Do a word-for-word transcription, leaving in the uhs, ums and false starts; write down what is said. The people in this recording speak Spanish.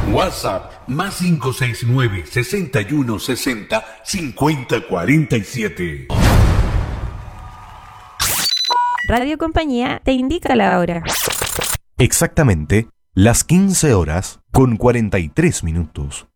WhatsApp más cinco seis nueve, seis uno seis cero, cinco cero cuatro siete. Radio Compañía te indica la hora. Exactamente las quince horas con cuarenta y tres minutos.